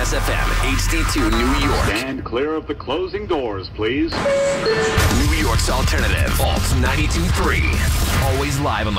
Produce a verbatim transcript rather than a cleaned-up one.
Kiss F M, H D two New York. Stand clear of the closing doors, please. New York's alternative, Alt ninety-two point three. Always live on the